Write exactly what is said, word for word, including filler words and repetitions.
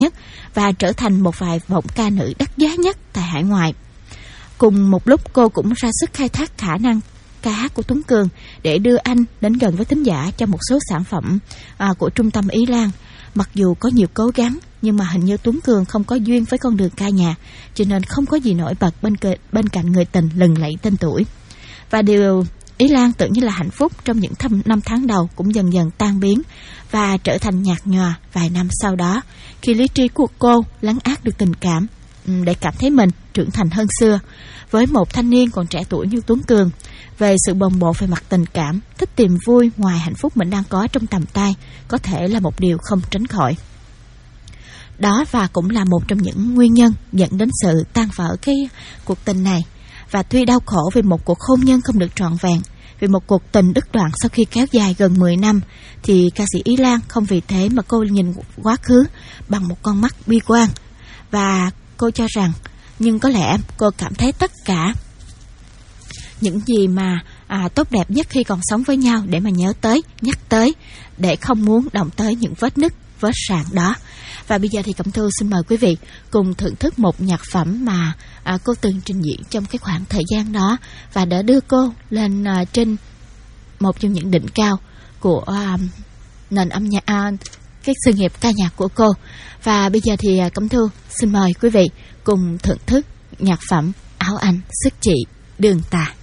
nhất và trở thành một vài vọng ca nữ đắt giá nhất tại hải ngoại. Cùng một lúc cô cũng ra sức khai thác khả năng ca hát của Tuấn Cường để đưa anh đến gần với thính giả cho một số sản phẩm à, của Trung tâm Ý Lan. Mặc dù có nhiều cố gắng nhưng mà hình như Tuấn Cường không có duyên với con đường ca nhạc, cho nên không có gì nổi bật bên, cạnh, bên cạnh người tình lừng lẫy tên tuổi. Và điều Ý Lan tưởng như là hạnh phúc trong những thăm, năm tháng đầu cũng dần dần tan biến và trở thành nhạt nhòa vài năm sau đó, khi lý trí của cô lấn át được tình cảm để cảm thấy mình trưởng thành hơn xưa. Với một thanh niên còn trẻ tuổi như Tuấn Cường, về sự bồng bột về mặt tình cảm, thích tìm vui ngoài hạnh phúc mình đang có trong tầm tay có thể là một điều không tránh khỏi. Đó và cũng là một trong những nguyên nhân dẫn đến sự tan vỡ cái cuộc tình này. Và tuy đau khổ vì một cuộc hôn nhân không được trọn vẹn, vì một cuộc tình đứt đoạn sau khi kéo dài gần mười năm, thì ca sĩ Ý Lan không vì thế mà cô nhìn quá khứ bằng một con mắt bi quan. Và cô cho rằng, nhưng có lẽ cô cảm thấy tất cả những gì mà à, tốt đẹp nhất khi còn sống với nhau để mà nhớ tới, nhắc tới, để không muốn động tới những vết nứt, vết sạn đó. Và bây giờ thì Cẩm Thu xin mời quý vị cùng thưởng thức một nhạc phẩm mà à, cô từng trình diễn trong cái khoảng thời gian đó và đã đưa cô lên à, trên một trong những đỉnh cao của à, nền âm nhạc, à, cái sự nghiệp ca nhạc của cô. Và bây giờ thì à, Cẩm Thu xin mời quý vị cùng thưởng thức nhạc phẩm Áo Anh Sức Chị Đường Tà.